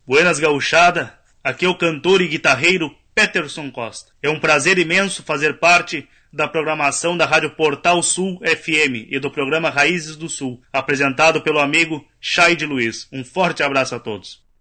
Buenas gauchada, aqui é o cantor e guitarreiro Peterson Costa. É um prazer imenso fazer parte da programação da Rádio Portal Sul FM e do programa Raízes do Sul, apresentado pelo amigo Chay de Luiz. Um forte abraço a todos.